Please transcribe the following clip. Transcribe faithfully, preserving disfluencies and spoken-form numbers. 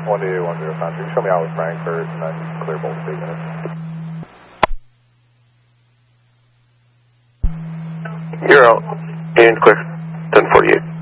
one two one zero five two. Show me out with Frankfurt and then clear both eight minutes. You're out. And quick. ten forty-eight.